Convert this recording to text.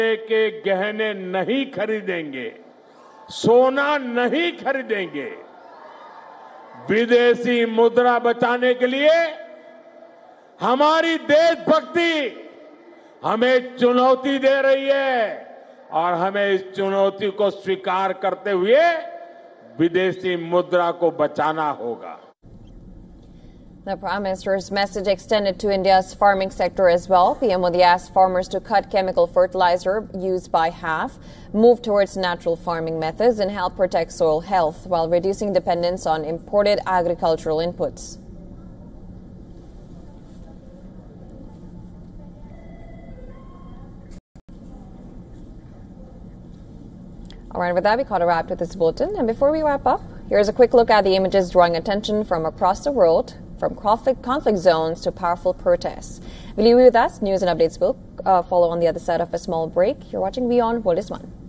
के गहने नहीं खरीदेंगे, सोना नहीं खरीदेंगे। विदेशी मुद्रा बचाने के लिए हमारी देशभक्ति हमें चुनौती दे रही है और हमें इस चुनौती को स्वीकार करते हुए विदेशी मुद्रा को बचाना होगा। The Prime Minister's message extended to India's farming sector as well. PM Modi asked farmers to cut chemical fertilizer use by half, move towards natural farming methods, and help protect soil health while reducing dependence on imported agricultural inputs. All right, with that, we caught a wrap with this bulletin. And before we wrap up, here's a quick look at the images drawing attention from across the world, from conflict zones to powerful protests. Will you be with us? News and updates will follow on the other side of a small break. You're watching Beyond World is One.